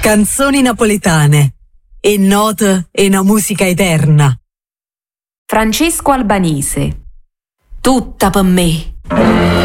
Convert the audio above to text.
Canzoni napoletane e note e una musica eterna. Francesco Albanese. Tutta per me.